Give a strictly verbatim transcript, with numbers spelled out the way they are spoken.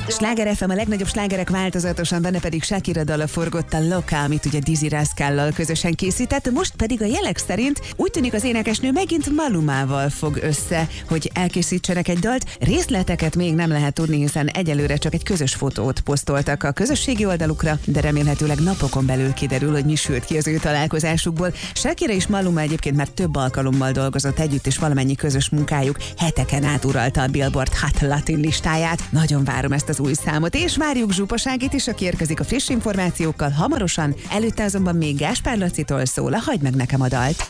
Sláger ef em, a legnagyobb slágerek változatosan, benne pedig Shakira dala forgott, a Loca, amit ugye Dizzee Rascallal közösen készített, most pedig a jelek szerint úgy tűnik az énekesnő megint Malumával fog össze, hogy elkészítsenek egy dalt. Részleteket még nem lehet tudni, hiszen egyelőre csak egy közös fotót posztoltak a közösségi oldalukra, de remélhetőleg napokon belül kiderül, hogy mi sült ki az ő találkozásukból. Shakira és Maluma egyébként már több alkalommal dolgozott együtt, és valamennyi közös munkájuk heteken át uralta a Billboard Hot Latin listáját. Nagyon várom ezt az új számot, és várjuk Zsupaságit is, aki érkezik a friss információkkal hamarosan. Előtte azonban még Gáspár Lacitól szól a Hagyd meg nekem a dalt.